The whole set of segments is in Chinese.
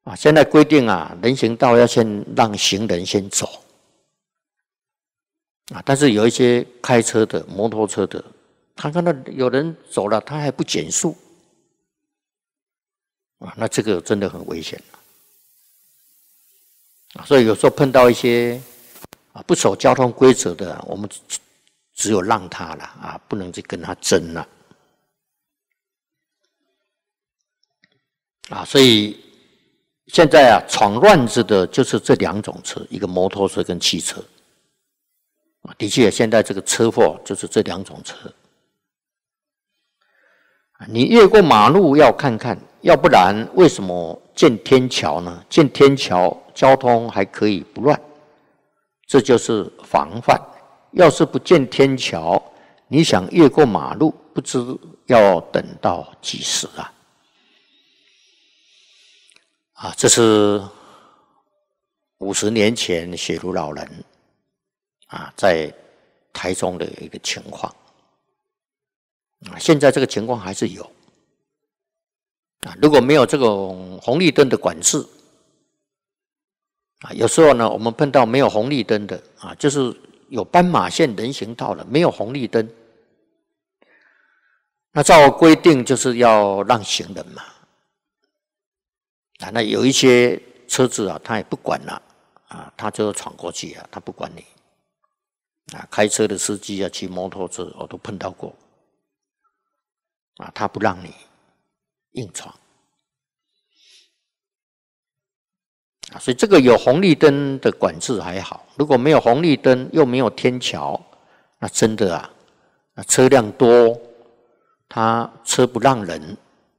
现在规定人行道要先让行人先走但是有一些开车的、摩托车的，他看到有人走了，他还不减速那这个真的很危险所以有时候碰到一些不守交通规则的，我们只有让他了不能去跟他争了所以现在闯乱子的就是这两种车，一个摩托车跟汽车的确，现在这个车祸就是这两种车。你越过马路要看看，要不然为什么建天桥呢？建天桥，交通还可以不乱，这就是防范。要是不建天桥，你想越过马路，不知要等到几时这是50年前写如老人在台中的一个情况现在这个情况还是有如果没有这种红绿灯的管制有时候呢，我们碰到没有红绿灯的就是有斑马线人行道的，没有红绿灯，那照规定就是要让行人嘛那有一些车子他也不管了他就闯过去他不管你开车的司机骑摩托车我都碰到过他不让你硬闯所以这个有红绿灯的管制还好，如果没有红绿灯又没有天桥，那真的那车辆多，他车不让人，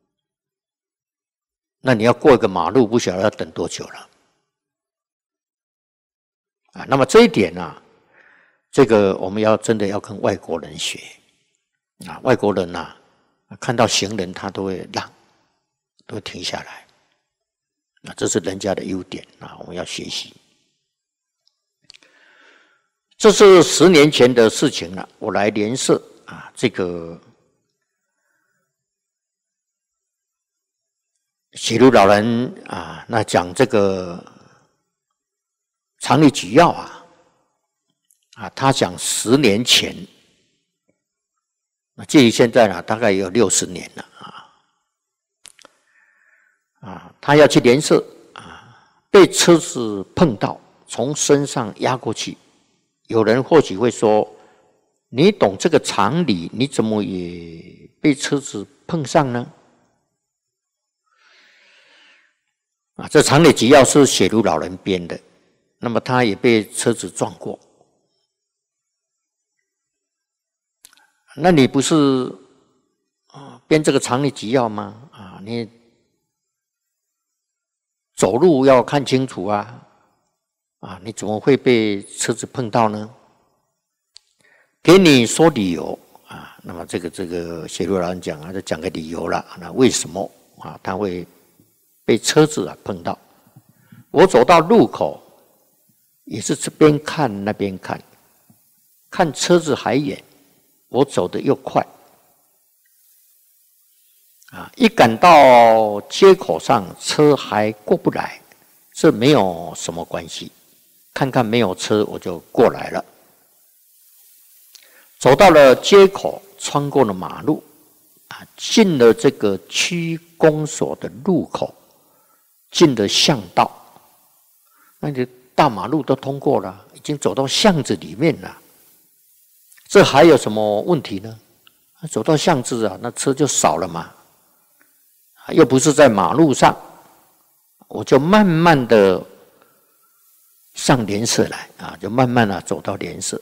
那你要过一个马路不晓得要等多久了那么这一点这个我们要真的要跟外国人学外国人看到行人他都会让，都会停下来这是人家的优点我们要学习。这是10年前的事情了，我来联社这个写如老人那讲这个常理举要他讲10年前，距离现在大概有60年了他要去联社被车子碰到，从身上压过去。有人或许会说：“你懂这个常理，你怎么也被车子碰上呢？”这常理举要是写如老人编的，那么他也被车子撞过。那你不是编这个常理举要吗？你走路要看清楚你怎么会被车子碰到呢？给你说理由那么这个写如老人讲就讲个理由了。那为什么他会被车子碰到？我走到路口也是这边看那边看，看车子还远，我走得又快一赶到街口上，车还过不来，这没有什么关系，看看没有车我就过来了。走到了街口，穿过了马路进了这个区公所的路口，进了巷道，那你大马路都通过了，已经走到巷子里面了，这还有什么问题呢？走到巷子那车就少了嘛，又不是在马路上，我就慢慢的上联社来就慢慢走到联社。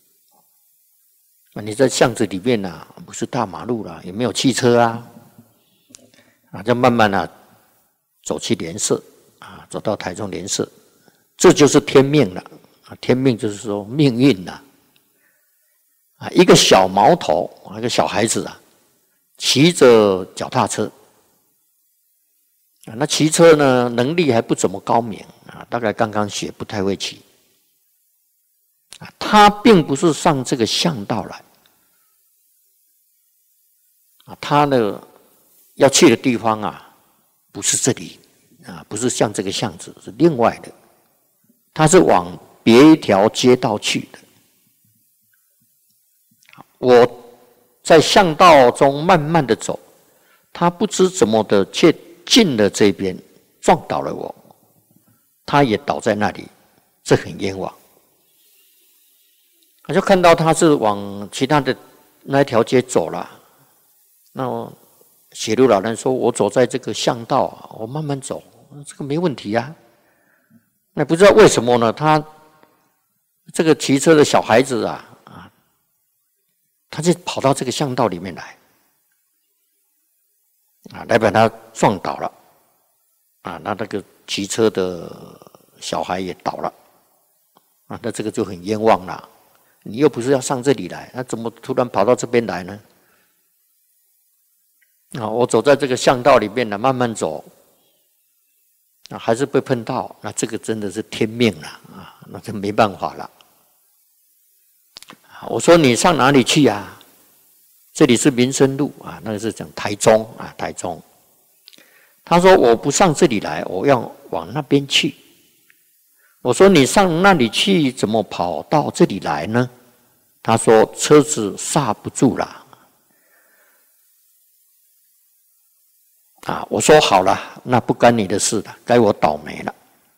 你在巷子里面不是大马路了，也没有汽车就慢慢走去联社走到台中联社，这就是天命了天命就是说命运了一个小毛头一个小孩子骑着脚踏车那骑车呢能力还不怎么高明大概刚刚学，不太会骑他并不是上这个巷道来他呢要去的地方不是这里啊，不是像这个巷子，是另外的，它是往别一条街道去的。我在巷道中慢慢的走，他不知怎么的却进了这边，撞倒了我，他也倒在那里，这很冤枉。我就看到他是往其他的那一条街走了，那写路老人说：“我走在这个巷道啊，我慢慢走，这个没问题啊。”那不知道为什么呢？他这个骑车的小孩子啊，他就跑到这个巷道里面来，来把他撞倒了，那个骑车的小孩也倒了，那这个就很冤枉了。你又不是要上这里来，那怎么突然跑到这边来呢？我走在这个巷道里面呢，慢慢走，还是被碰到，那这个真的是天命了那就没办法了。我说你上哪里去啊？这里是民生路那个是讲台中台中。他说我不上这里来，我要往那边去。我说你上那里去，怎么跑到这里来呢？他说车子刹不住了。我说好了，那不干你的事了，该我倒霉了。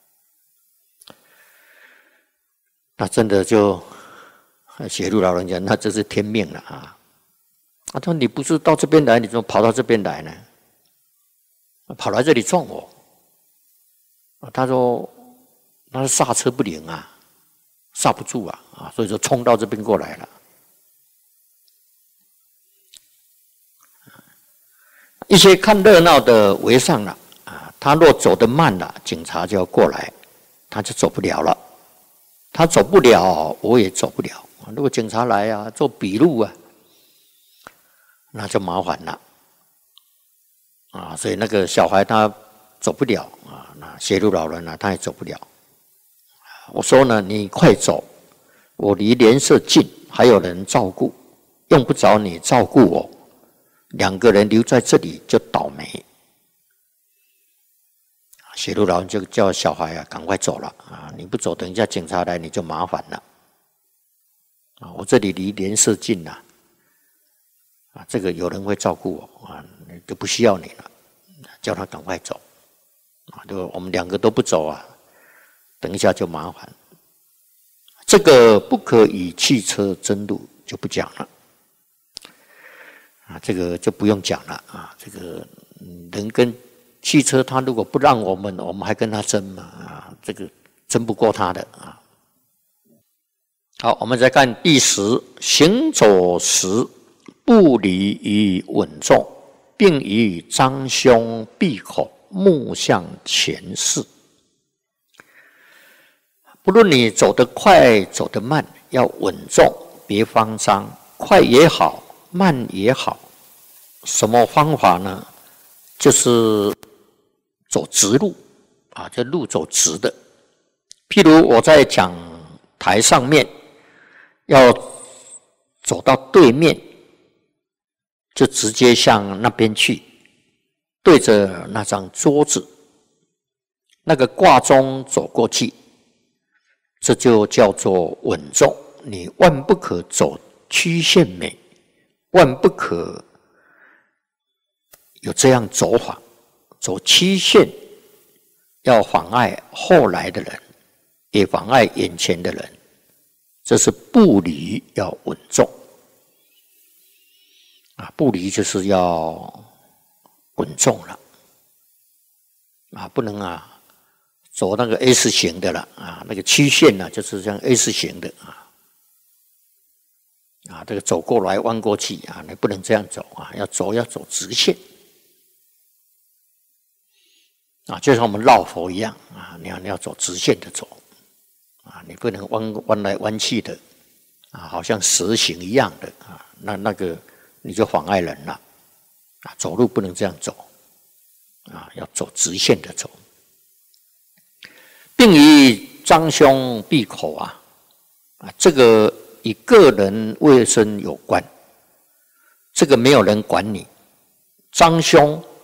那真的就写路老人家，那这是天命了他说你不是到这边来，你怎么跑到这边来呢？跑来这里撞我。他说那是刹车不灵刹不住所以说冲到这边过来了。一些看热闹的围上了他若走得慢了，警察就要过来，他就走不了了。他走不了，我也走不了。如果警察来做笔录那就麻烦了所以那个小孩他走不了那写路老人他也走不了。我说呢，你快走，我离联社近，还有人照顾，用不着你照顾我，两个人留在这里就倒霉。写路老人就叫小孩赶快走了你不走，等一下警察来你就麻烦了我这里离联社近这个有人会照顾我就不需要你了，叫他赶快走就我们两个都不走等一下就麻烦。这个不可与汽车争路就不讲了这个就不用讲了这个人跟汽车，他如果不让我们还跟他争嘛这个争不过他的好，我们再看第10，行走时不离于稳重，并以张胸闭口，目向前视。不论你走得快走得慢，要稳重，别慌张，快也好，慢也好。什么方法呢？就是走直路这路走直的。譬如我在讲台上面要走到对面，就直接向那边去，对着那张桌子，那个挂钟走过去，这就叫做稳重。你万不可走曲线美，万不可有这样走法。走曲线要妨碍后来的人，也妨碍眼前的人，这是步履要稳重步履就是要稳重了不能走那个 S 型的了那个曲线就是像 S 型的这个走过来弯过去你不能这样走要走直线就像我们绕佛一样你要走直线的走你不能弯来弯去的好像蛇形一样的那个你就妨碍人了走路不能这样走要走直线的走，并以张胸闭口这个与个人卫生有关，这个没有人管你。张胸